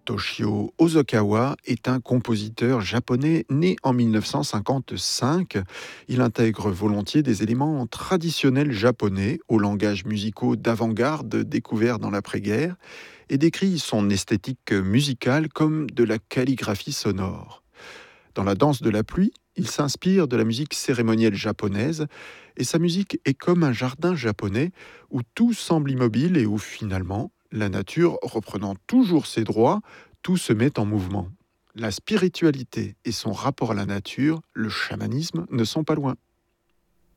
Toshio Hosokawa est un compositeur japonais né en 1955. Il intègre volontiers des éléments traditionnels japonais aux langages musicaux d'avant-garde découverts dans l'après-guerre et décrit son esthétique musicale comme de la calligraphie sonore. Dans la danse de la pluie, il s'inspire de la musique cérémonielle japonaise et sa musique est comme un jardin japonais où tout semble immobile et où finalement, la nature reprenant toujours ses droits, tout se met en mouvement. La spiritualité et son rapport à la nature, le chamanisme, ne sont pas loin.